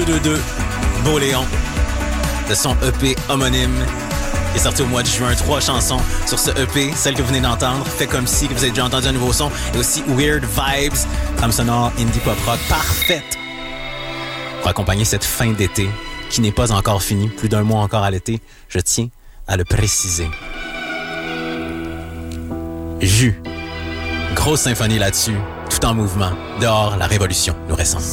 222, Beau Léon, de son EP homonyme, qui est sorti au mois de juin. 3 chansons sur ce EP. Celle que vous venez d'entendre, Fait comme si, que vous avez déjà entendu un nouveau son, et aussi Weird Vibes, trame sonore indie pop rock parfaite pour accompagner cette fin d'été qui n'est pas encore finie. Plus d'un mois encore à l'été, je tiens à le préciser. Jus. Grosse symphonie là-dessus, tout en mouvement. Dehors, la révolution nous ressemble.